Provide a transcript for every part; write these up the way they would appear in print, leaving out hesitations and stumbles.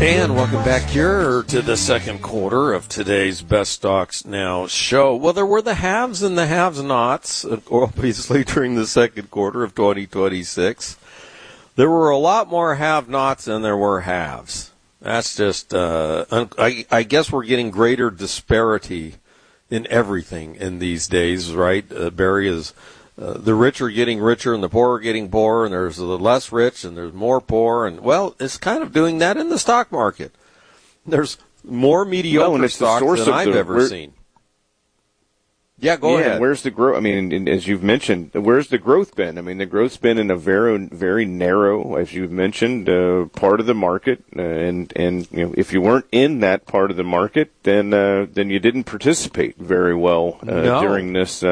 And welcome back here to the second quarter of today's Best Stocks Now show. Well, there were the haves and the have-nots, obviously, during the second quarter of 2026. There were a lot more have-nots than there were haves. That's just, I guess we're getting greater disparity in everything in these days, right? Barry, is the rich are getting richer and the poor are getting poorer, and there's the less rich and there's more poor, and well, it's kind of doing that in the stock market. There's more mediocre stocks than I've ever seen. Yeah, go ahead. Where's the growth? I mean, as you've mentioned, where's the growth been? I mean, the growth's been in a very, very narrow, as you've mentioned, part of the market. And you know, if you weren't in that part of the market, then you didn't participate very well during these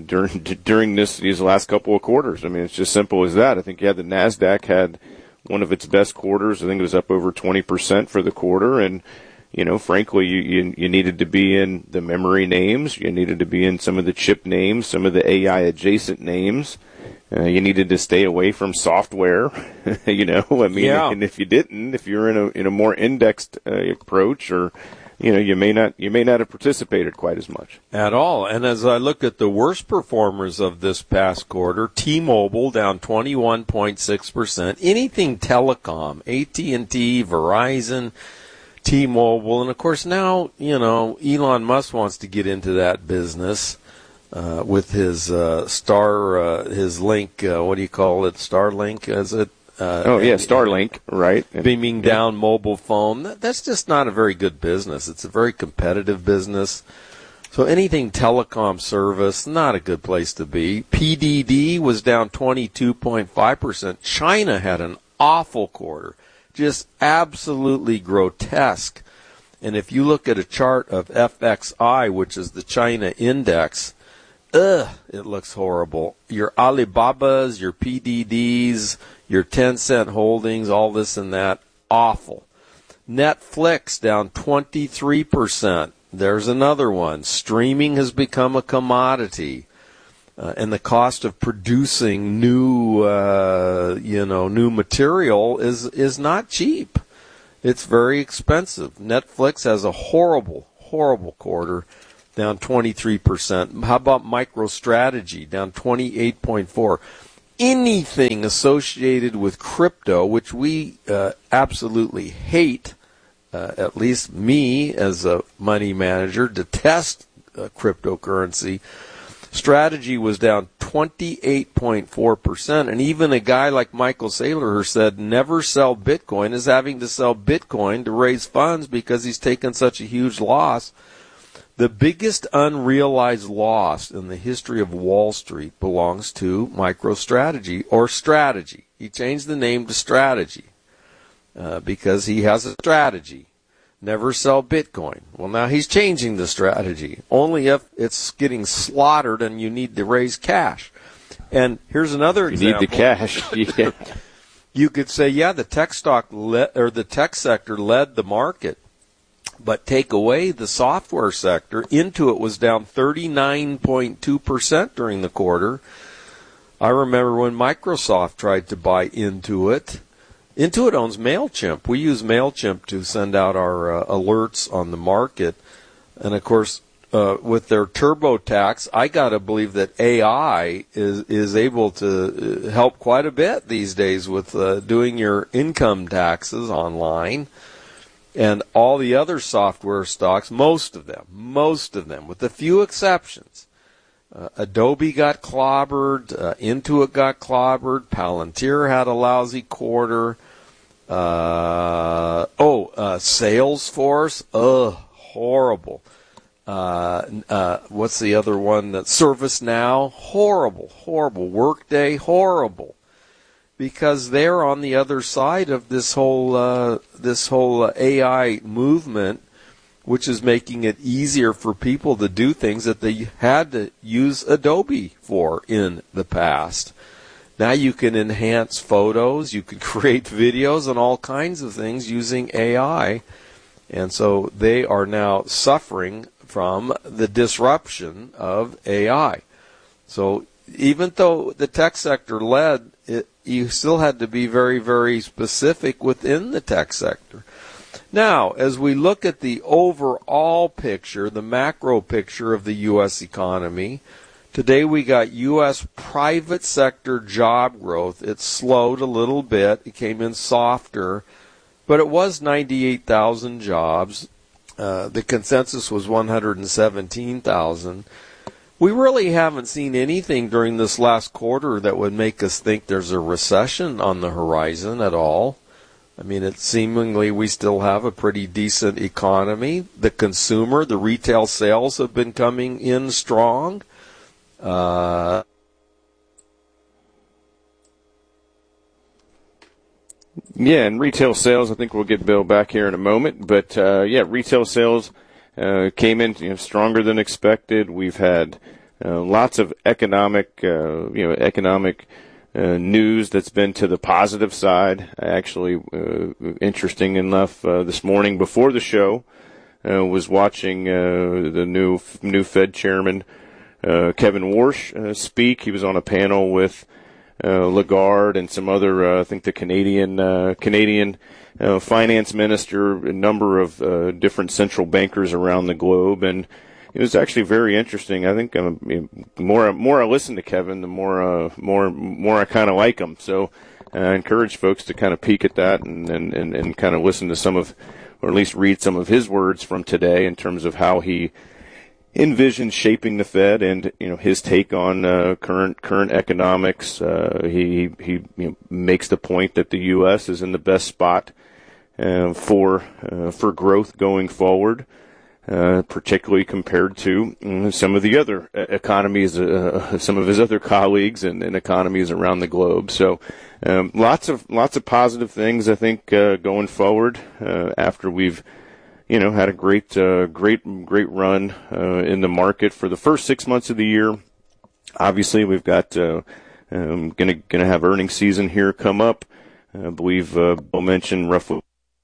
last couple of quarters. I mean, it's just simple as that. I think the Nasdaq had one of its best quarters. I think it was up over 20% for the quarter, and you know, frankly, you needed to be in the memory names. You needed to be in some of the chip names, some of the AI adjacent names. You needed to stay away from software. You know, I mean, and if you didn't, if you're in a more indexed approach, or you know, you may not have participated quite as much at all. And as I look at the worst performers of this past quarter, T-Mobile down 21.6%. Anything telecom, AT&T, Verizon, T-Mobile, and of course now, you know, Elon Musk wants to get into that business with his his link. What do you call it? Starlink, is it? Starlink, right? Beaming down mobile phone. That's just not a very good business. It's a very competitive business. So anything telecom service, not a good place to be. PDD was down 22.5%. China had an awful quarter. Just absolutely grotesque. And if you look at a chart of FXI, which is the China index, it looks horrible. Your Alibabas, your PDDs, your Tencent holdings, all this and that, awful. Netflix down 23%. There's another one. Streaming has become a commodity. And the cost of producing new material is not cheap. It's very expensive. Netflix has a horrible, horrible quarter, down 23%. How about MicroStrategy, down 28.4%? Anything associated with crypto, which we absolutely hate, at least me as a money manager, detest cryptocurrency. Strategy was down 28.4%, and even a guy like Michael Saylor said never sell Bitcoin, is having to sell Bitcoin to raise funds because he's taken such a huge loss. The biggest unrealized loss in the history of Wall Street belongs to MicroStrategy, or Strategy. He changed the name to Strategy because he has a strategy. Never sell Bitcoin. Well, now he's changing the strategy. Only if it's getting slaughtered and you need to raise cash. And here's another example. You need the cash. Yeah. You could say, the tech the tech sector led the market, but take away the software sector. Intuit was down 39.2% during the quarter. I remember when Microsoft tried to buy Intuit. Intuit owns MailChimp. We use MailChimp to send out our alerts on the market. And, of course, with their TurboTax, I got to believe that AI is able to help quite a bit these days with doing your income taxes online. And all the other software stocks, most of them, with a few exceptions. Adobe got clobbered, Intuit got clobbered, Palantir had a lousy quarter. Salesforce, horrible. What's the other one? ServiceNow, horrible. Workday, horrible. Because they're on the other side of this whole AI movement, which is making it easier for people to do things that they had to use Adobe for in the past. Now you can enhance photos, you can create videos and all kinds of things using AI. And so they are now suffering from the disruption of AI. So even though the tech sector led, you still had to be very, very specific within the tech sector. Now, as we look at the overall picture, the macro picture of the U.S. economy, today we got U.S. private sector job growth. It slowed a little bit. It came in softer, but it was 98,000 jobs. The consensus was 117,000. We really haven't seen anything during this last quarter that would make us think there's a recession on the horizon at all. I mean, it's seemingly we still have a pretty decent economy. The consumer, the retail sales have been coming in strong. Yeah, and retail sales, I think we'll get Bill back here in a moment. But, retail sales came in stronger than expected. We've had lots of economic news that's been to the positive side. Actually, interesting enough, this morning before the show, was watching the new Fed chairman, Kevin Warsh, speak. He was on a panel with Lagarde and some other, I think the Canadian finance minister, a number of different central bankers around the globe, and it was actually very interesting. I think more I listen to Kevin, the more I kind of like him. So I encourage folks to kind of peek at that and kind of listen to some of, or at least read some of his words from today in terms of how he envisions shaping the Fed and his take on current economics. He makes the point that the U.S. is in the best spot for growth going forward. Particularly compared to some of the other economies, some of his other colleagues and economies around the globe. So, lots of positive things, I think, going forward, after we've, had a great run, in the market for the first 6 months of the year. Obviously, we've got, gonna have earnings season here come up. I believe, Bill mentioned roughly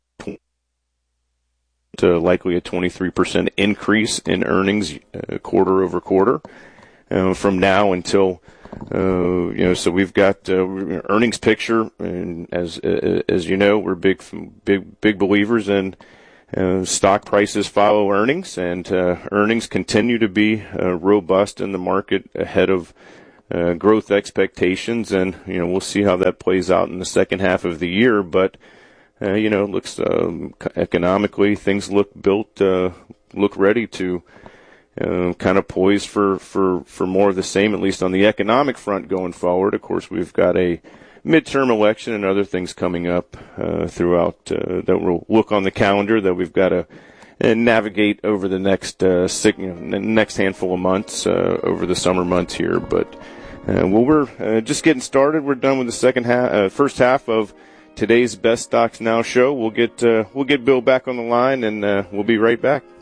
to likely a 23% increase in earnings quarter over quarter from now until so we've got earnings picture, and as we're big believers in stock prices follow earnings, and earnings continue to be robust in the market ahead of growth expectations, and we'll see how that plays out in the second half of the year, but looks economically things look ready to kind of poised for more of the same, at least on the economic front going forward. Of course, we've got a midterm election and other things coming up throughout that we'll look on the calendar that we've got to navigate over the next next handful of months over the summer months here. But we're just getting started. We're done with the first half of today's Best Stocks Now show. We'll get Bill back on the line, and we'll be right back.